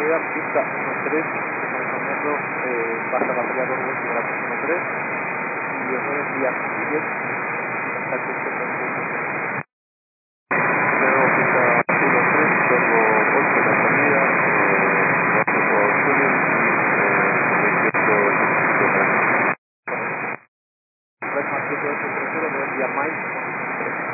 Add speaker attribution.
Speaker 1: quedan pista 1-3, estamos cambiando, pasa batería por vuelta de la pista 1-3, y os voy a enviar 10 contactos que tengo